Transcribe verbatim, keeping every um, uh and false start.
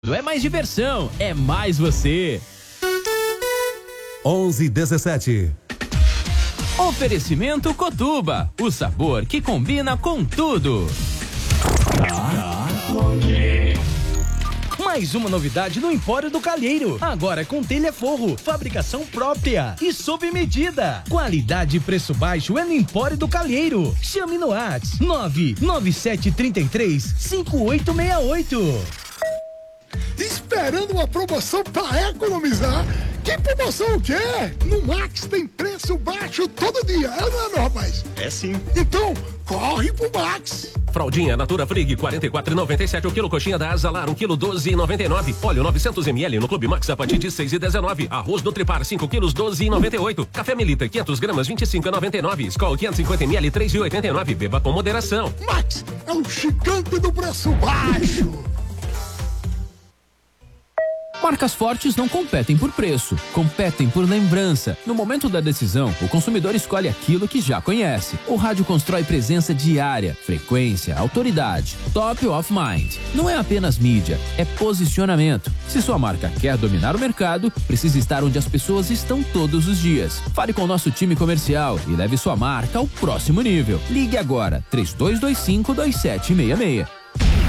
É mais diversão, é mais você. onze e dezessete. Oferecimento Cotuba, o sabor que combina com tudo. Mais uma novidade no Empório do Calheiro. Agora com telha forro, fabricação própria e sob medida. Qualidade e preço baixo é no Empório do Calheiro. Chame no WhatsApp nove nove sete três três cinco oito seis oito. Esperando uma promoção para economizar? Que promoção o quê? No Max tem preço baixo todo dia, é ou não é, meu rapaz? É sim. Então, corre pro Max. Fraldinha Natura Frig, quarenta e quatro reais e noventa e sete centavos o quilo. Coxinha da Azalar, um quilo, doze reais e noventa e nove centavos. Óleo novecentos mililitros no Clube Max a partir de seis reais e dezenove centavos. Arroz Nutripar, cinco quilos, doze reais e noventa e oito centavos. Café Melita, quinhentas gramas, vinte e cinco reais e noventa e nove centavos. Skol, quinhentos e cinquenta mililitros, três reais e oitenta e nove centavos. Beba com moderação. Max é um gigante do preço baixo. Marcas fortes não competem por preço, competem por lembrança. No momento da decisão, o consumidor escolhe aquilo que já conhece. O rádio constrói presença diária, frequência, autoridade. Top of Mind. Não é apenas mídia, é posicionamento. Se sua marca quer dominar o mercado, precisa estar onde as pessoas estão todos os dias. Fale com o nosso time comercial e leve sua marca ao próximo nível. Ligue agora, três dois dois cinco, dois sete seis seis.